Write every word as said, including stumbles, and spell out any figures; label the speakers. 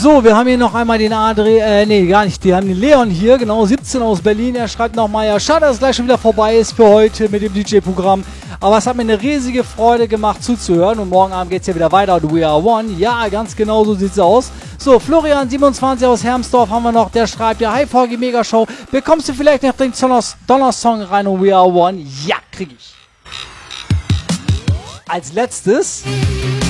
Speaker 1: So, wir haben hier noch einmal den Adri, äh, nee, gar nicht, die haben den Leon hier, genau, siebzehn aus Berlin. Er schreibt nochmal, ja, schade, dass es gleich schon wieder vorbei ist für heute mit dem D J-Programm. Aber es hat mir eine riesige Freude gemacht zuzuhören und morgen Abend geht es ja wieder weiter und We Are One. Ja, ganz genau so sieht's aus. So, Florian siebenundzwanzig aus Hermsdorf haben wir noch, der schreibt, ja, hi Forgi Megashow, bekommst du vielleicht noch den Donner-Song rein und We Are One? Ja, krieg ich. Als letztes